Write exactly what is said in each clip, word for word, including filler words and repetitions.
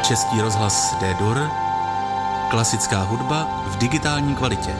Český rozhlas D-Dur, klasická hudba v digitální kvalitě.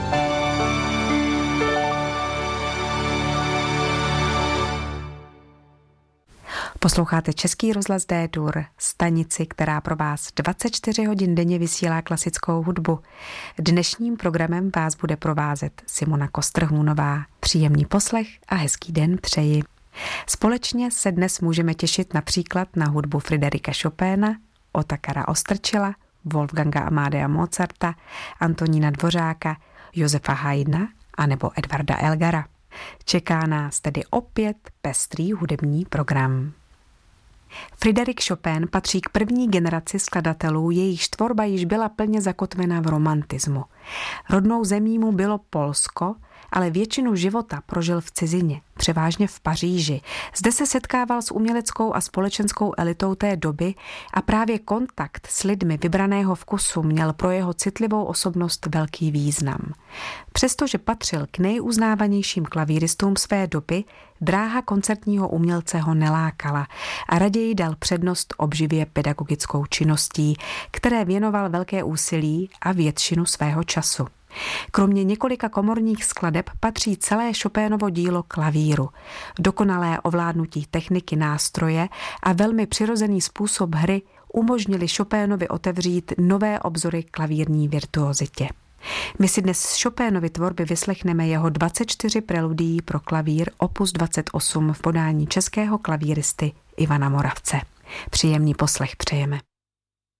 Posloucháte Český rozhlas D-Dur, stanici, která pro vás dvacet čtyři hodin denně vysílá klasickou hudbu. Dnešním programem vás bude provázet Simona Kostrhůnová. Příjemný poslech a hezký den přeji. Společně se dnes můžeme těšit například na hudbu Friderika Chopina, Otakara Ostrčila, Wolfganga Amadea Mozarta, Antonína Dvořáka, Josefa Haydna a nebo Edvarda Elgara. Čeká nás tedy opět pestrý hudební program. Fryderik Chopin patří k první generaci skladatelů, jejichž tvorba již byla plně zakotvena v romantismu. Rodnou zemí mu bylo Polsko, ale většinu života prožil v cizině, převážně v Paříži. Zde se setkával s uměleckou a společenskou elitou té doby a právě kontakt s lidmi vybraného vkusu měl pro jeho citlivou osobnost velký význam. Přestože patřil k nejuznávanějším klavíristům své doby, dráha koncertního umělce ho nelákala a raději dal přednost obživě pedagogickou činností, které věnoval velké úsilí a většinu svého času. Kromě několika komorních skladeb patří celé Chopinovo dílo klavíru. Dokonalé ovládnutí techniky nástroje a velmi přirozený způsob hry umožnili Chopinovi otevřít nové obzory klavírní virtuozitě. My si dnes z Chopinovy tvorby vyslechneme jeho dvacet čtyři preludií pro klavír opus dvacet osm v podání českého klavíristy Ivana Moravce. Příjemný poslech přejeme.